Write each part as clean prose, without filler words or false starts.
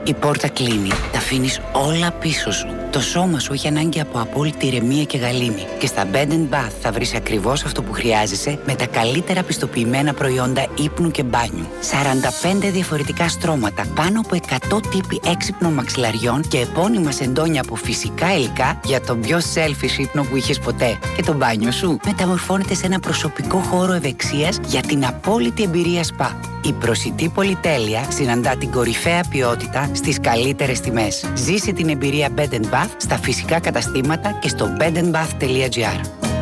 Η πόρτα κλείνει, τα αφήνεις όλα πίσω σου. Το σώμα σου έχει ανάγκη από απόλυτη ηρεμία και γαλήνη. Και στα Bed & Bath θα βρεις ακριβώς αυτό που χρειάζεσαι με τα καλύτερα πιστοποιημένα προϊόντα ύπνου και μπάνιου. 45 διαφορετικά στρώματα, πάνω από 100 τύποι έξυπνων μαξιλαριών και επώνυμα σεντόνια από φυσικά υλικά για τον πιο selfish ύπνο που είχες ποτέ. Και το μπάνιο σου μεταμορφώνεται σε ένα προσωπικό χώρο ευεξίας για την απόλυτη εμπειρία σπα. Η προσιτή πολυτέλεια συναντά την κορυφαία ποιότητα στις καλύτερες τιμές. Ζήσε την εμπειρία Bed & Bath στα φυσικά καταστήματα και στο bedandbath.gr.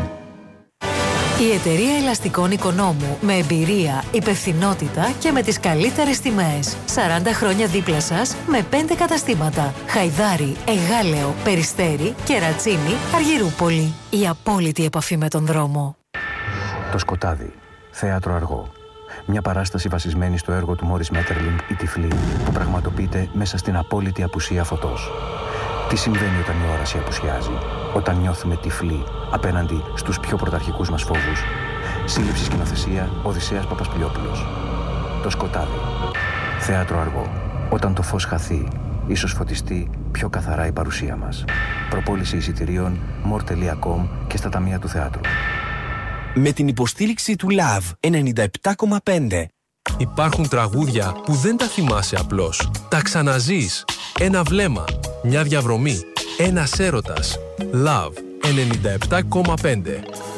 Η εταιρεία ελαστικών Οικονόμου, με εμπειρία, υπευθυνότητα και με τις καλύτερες τιμές. 40 χρόνια δίπλα σας με 5 καταστήματα. Χαϊδάρι, Εγάλεο, Περιστέρι, Κερατσίνη, Αργυρούπολη. Η απόλυτη επαφή με τον δρόμο. Το Σκοτάδι. Θέατρο Αργό. Μια παράσταση βασισμένη στο έργο του Μόρις Μέττερλινγκ «Η Τυφλή», που πραγματοποιείται μέσα στην απόλυτη απουσία φωτός. Τι συμβαίνει όταν η όραση απουσιάζει, όταν νιώθουμε τυφλοί απέναντι στους πιο πρωταρχικούς μας φόβους? Σύλληψη σκηνοθεσία Οδυσσέας Παπασπιλιόπουλος. Το Σκοτάδι. Θέατρο Αργό. Όταν το φως χαθεί, ίσως φωτιστεί πιο καθαρά η παρουσία μας. Προπόληση εισιτηρίων more.com και στα ταμεία του θεάτρου. Με την υποστήριξη του LAV 97,5. Υπάρχουν τραγούδια που δεν τα θυμάσαι απλώς. Τα ξαναζείς. Ένα βλέμμα, μια διαβρωμή, ένας έρωτας. LAV 97,5.